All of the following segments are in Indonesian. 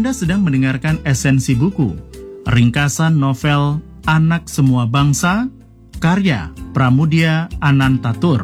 Anda sedang mendengarkan Esensi Buku, ringkasan novel Anak Semua Bangsa, karya Pramudia Anantatur.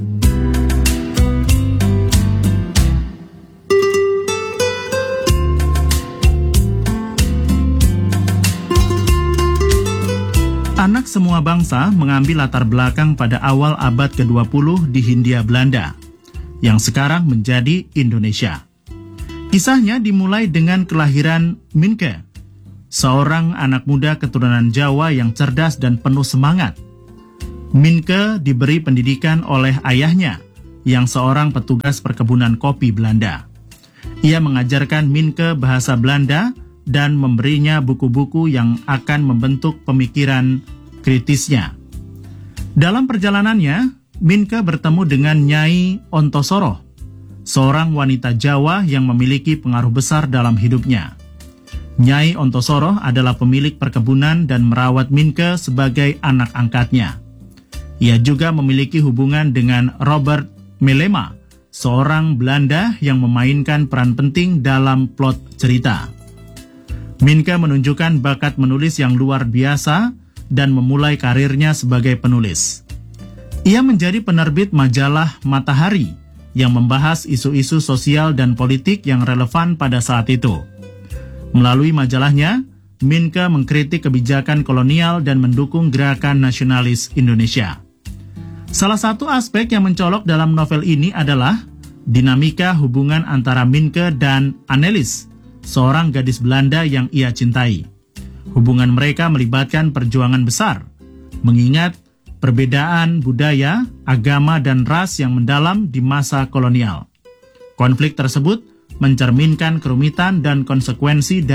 Anak Semua Bangsa mengambil latar belakang pada awal abad ke-20 di Hindia Belanda, yang sekarang menjadi Indonesia. Kisahnya dimulai dengan kelahiran Minke, seorang anak muda keturunan Jawa yang cerdas dan penuh semangat. Minke diberi pendidikan oleh ayahnya, yang seorang petugas perkebunan kopi Belanda. Ia mengajarkan Minke bahasa Belanda dan memberinya buku-buku yang akan membentuk pemikiran kritisnya. Dalam perjalanannya, Minke bertemu dengan Nyai Ontosoro, seorang wanita Jawa yang memiliki pengaruh besar dalam hidupnya. Nyai Ontosoro adalah pemilik perkebunan dan merawat Minke sebagai anak angkatnya. Ia juga memiliki hubungan dengan Robert Melema, seorang Belanda yang memainkan peran penting dalam plot cerita. Minke menunjukkan bakat menulis yang luar biasa dan memulai karirnya sebagai penulis. Ia menjadi penerbit majalah Matahari yang membahas isu-isu sosial dan politik yang relevan pada saat itu. Melalui majalahnya, Minke mengkritik kebijakan kolonial dan mendukung gerakan nasionalis Indonesia. Salah satu aspek yang mencolok dalam novel ini adalah dinamika hubungan antara Minke dan Annelies, seorang gadis Belanda yang ia cintai. Hubungan mereka melibatkan perjuangan besar, mengingat perbedaan budaya, agama, dan ras yang mendalam di masa kolonial. Konflik tersebut mencerminkan kerumitan dan konsekuensi